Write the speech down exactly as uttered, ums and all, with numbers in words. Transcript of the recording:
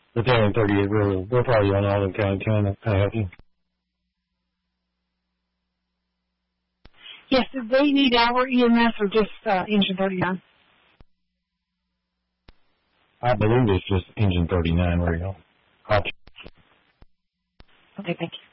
Battalion thirty-eight, we're, we're probably on Alden County ten. Can I help you? Yes, do they need our E M S or just uh, Engine thirty-nine? I believe it's just Engine thirty-nine right now. I'll check. Okay, thank you.